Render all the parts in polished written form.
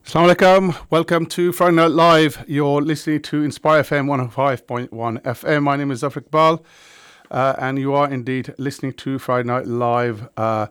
Assalamu alaikum. Welcome to Friday Night Live. You're listening to Inspire FM 105.1 FM. My name is Zafar Iqbal, and you are indeed listening to Friday Night Live,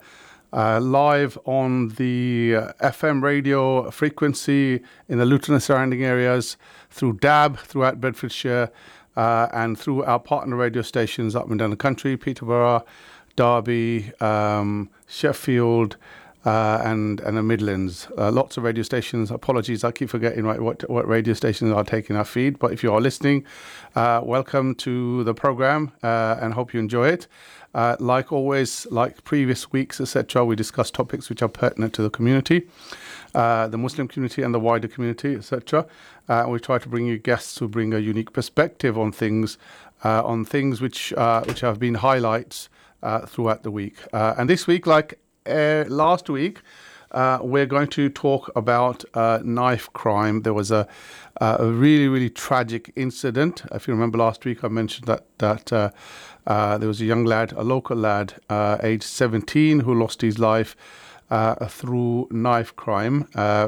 live on the FM radio frequency in the Luton and surrounding areas, through DAB throughout Bedfordshire, and through our partner radio stations up and down the country: Peterborough, Derby, Sheffield, and the Midlands. Lots of radio stations. Apologies, I keep forgetting what radio stations are taking our feed. But if you are listening, welcome to the program, and hope you enjoy it. Like always, like previous weeks, etc., we discuss topics which are pertinent to the community, the Muslim community and the wider community, etc. We try to bring you guests who bring a unique perspective on things which have been highlights throughout the week. And this week, like last week, we're going to talk about knife crime. There was a really, really tragic incident. If you remember last week, I mentioned that there was a young lad, a local lad, aged 17, who lost his life through knife crime.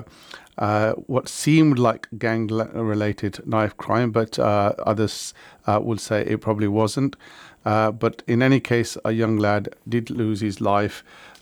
What seemed like gang-related knife crime, but others will say it probably wasn't. But in any case, a young lad did lose his life,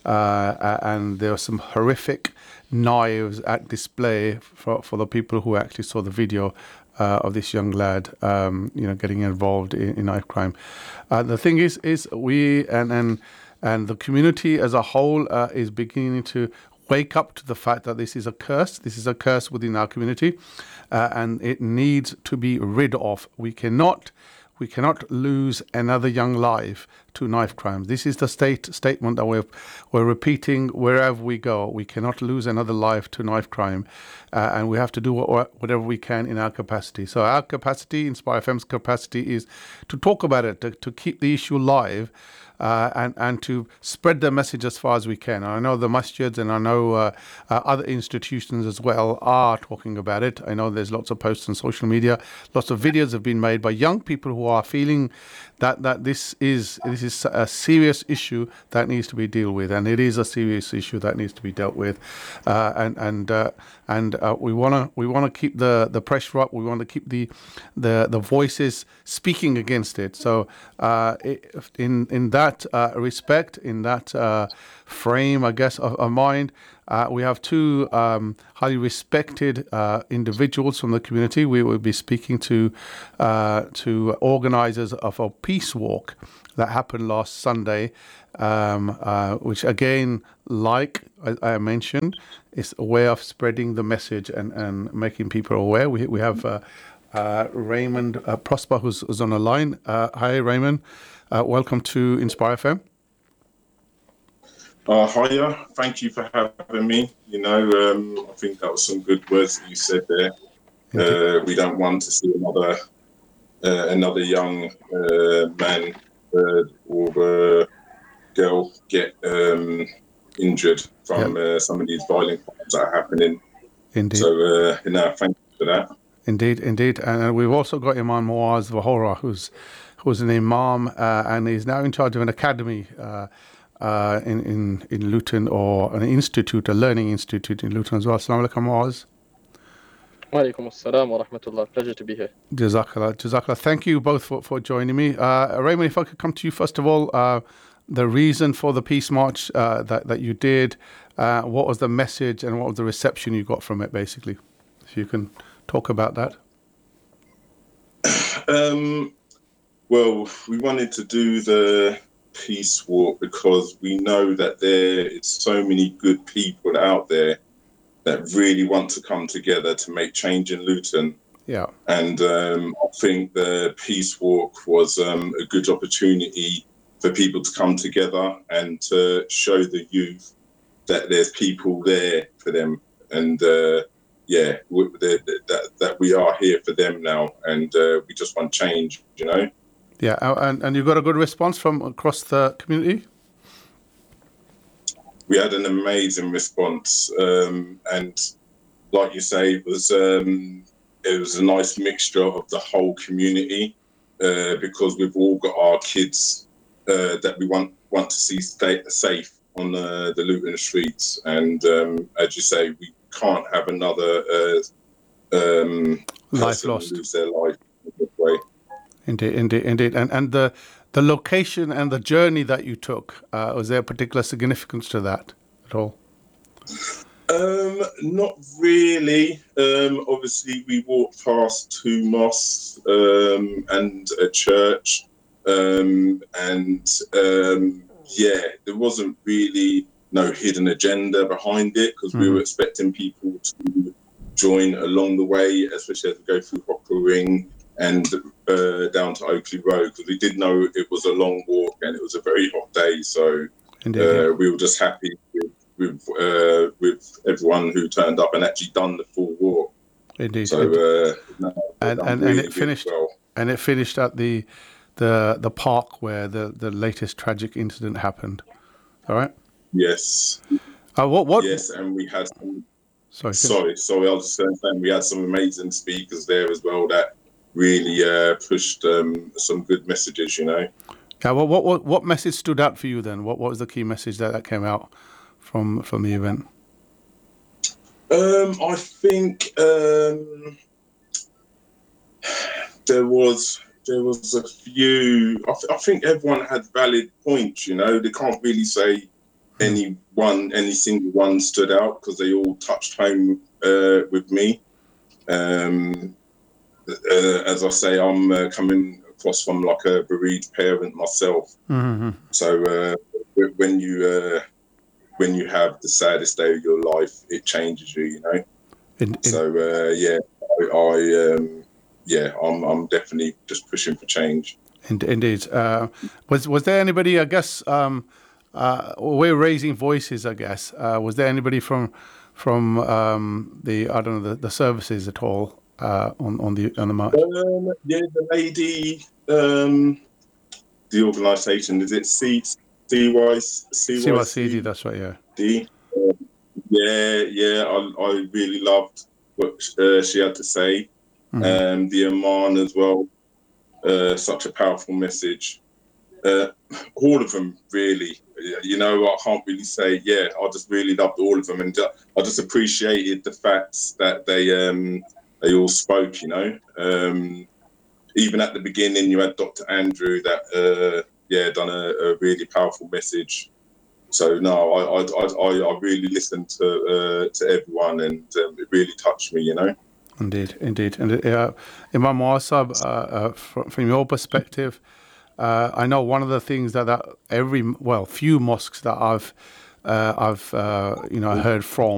and there were some horrific knives at display for the people who actually saw the video of this young lad, getting involved in knife crime. The thing is we and the community as a whole is beginning to wake up to the fact that this is a curse. This is a curse within our community, and it needs to be rid of. We cannot lose another young life to knife crimes. This is the statement that we're repeating wherever we go. We cannot lose another life to knife crime, and we have to do whatever we can in our capacity. So our capacity, Inspire FM's capacity, is to talk about it, to keep the issue live, and to spread the message as far as we can. I know the masjids and I know other institutions as well are talking about it. I know there's lots of posts on social media, lots of videos have been made by young people who are feeling that this is a serious issue that needs to be dealt with, and it is a serious issue that needs to be dealt with, and we want to keep the pressure up. We want to keep the voices speaking against it. So in that respect, in that frame, I guess, of mind, we have two highly respected individuals from the community. We will be speaking to organisers of a peace walk that happened last Sunday, which again, like I mentioned, is a way of spreading the message and making people aware. We have Raymond Prosper, who's on the line. Hi, Raymond. Welcome to Inspire FM. Hiya, thank you for having me. I think that was some good words that you said there. We don't want to see another young man or girl get injured from some of these violent crimes that are happening. Indeed. So, thank you for that. Indeed. And we've also got Imam Muaz Vahora, who's an imam, and he's now in charge of an academy in Luton, or an institute, a learning institute in Luton as well. Assalamu alaikum, Muaz. Wa alaikum assalam wa rahmatullah. Pleasure to be here. Jazakallah. Thank you both for joining me. Raymond, if I could come to you first of all, the reason for the peace march that you did, what was the message and what was the reception you got from it, basically? If you can talk about that. Well, we wanted to do the peace walk because we know that there is so many good people out there that really want to come together to make change in Luton. Yeah. And I think the peace walk was a good opportunity for people to come together and to show the youth that there's people there for them, and that we are here for them now, and we just want change, Yeah, and you got a good response from across the community? We had an amazing response, and like you say, it was a nice mixture of the whole community, because we've all got our kids that we want to see stay safe on the Luton streets, and as you say, we can't have another Life person lost. lose their life in this way. Indeed. And the location and the journey that you took, was there a particular significance to that at all? Not really. Obviously, we walked past 2 mosques and a church, there wasn't really no hidden agenda behind it, because we were expecting people to join along the way, especially as we go through Hopper Ring and down to Oakley Road, because we did know it was a long walk and it was a very hot day. So we were just happy with everyone who turned up and actually done the full walk. Indeed. So and really it finished well. And it finished at the park where the latest tragic incident happened. All right. Yes. What? Yes, and we had some. Sorry. I was just saying we had some amazing speakers there as well that really pushed some good messages. Yeah. What message stood out for you then? What was the key message that came out from the event? I think there was a few. I think everyone had valid points. They can't really say any single one stood out, because they all touched home with me. As I say, I'm coming across from like a bereaved parent myself. Mm-hmm. So when you have the saddest day of your life, it changes you. I'm definitely just pushing for change. Indeed. Was there anybody? I guess we're raising voices. I guess was there anybody from the services at all on the march? The lady, the organisation, is it CYCD? That's right. Yeah. I really loved what she had to say. Mm-hmm. The Amman as well, such a powerful message. All of them really, I can't really say. I just really loved all of them, and I just appreciated the fact that they all spoke. Even at the beginning, you had Dr. Andrew that done a really powerful message. So no, I really listened to everyone, and it really touched me. Indeed. And Imam Muassab, from your perspective, I know one of the things that few mosques that I've heard from